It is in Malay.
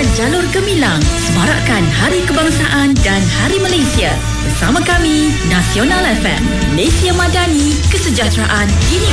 Jalur Gemilang, semarakkan Hari Kebangsaan dan Hari Malaysia. Bersama kami, Nasional FM, Malaysia Madani, kesejahteraan kini